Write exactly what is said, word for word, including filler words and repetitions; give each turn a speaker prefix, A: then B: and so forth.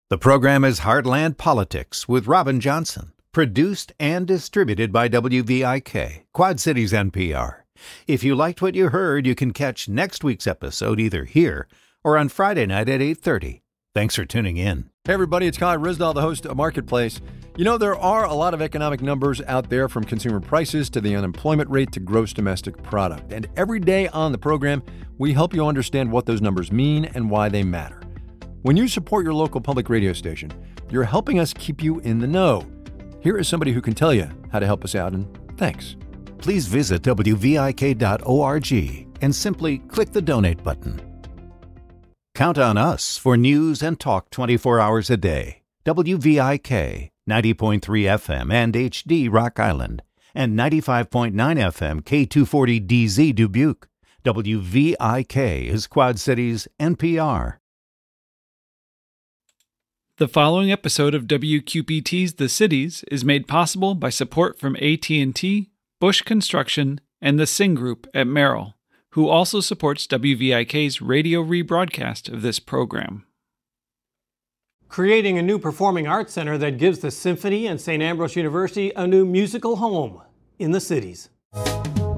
A: The program is Heartland Politics with Robin Johnson, produced and distributed by W V I K, Quad Cities N P R. If you liked what you heard, you can catch next week's episode either here or on Friday night at eight thirty. Thanks for tuning in.
B: Hey everybody, it's Kai Risdall, the host of Marketplace. You know, there are a lot of economic numbers out there, from consumer prices to the unemployment rate to gross domestic product. And every day on the program, we help you understand what those numbers mean and why they matter. When you support your local public radio station, you're helping us keep you in the know. Here is somebody who can tell you how to help us out, and thanks.
A: Please visit W V I K dot org and simply click the donate button. Count on us for news and talk twenty-four hours a day. W V I K, ninety point three F M and H D Rock Island, and ninety-five point nine F M K two forty D Z Dubuque. W V I K is Quad Cities N P R.
C: The following episode of W Q P T's The Cities is made possible by support from A T and T, Bush Construction, and the Sing Group at Merrill, who also supports W V I K's radio rebroadcast of this program.
D: Creating a new performing arts center that gives the Symphony and Saint Ambrose University a new musical home in the cities.